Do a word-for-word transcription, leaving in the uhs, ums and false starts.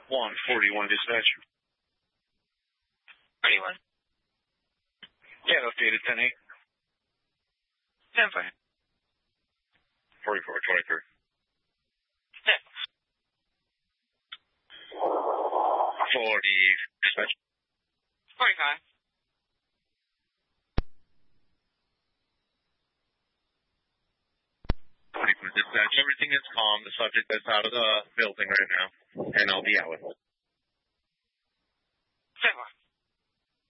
one forty-one dispatch. forty-one. Yeah, updated ten eight. ten four. forty-four twenty-three. Six. forty dispatch. forty-five. forty-five dispatch. Everything is calm. The subject is out of the building right now, and I'll be out with it.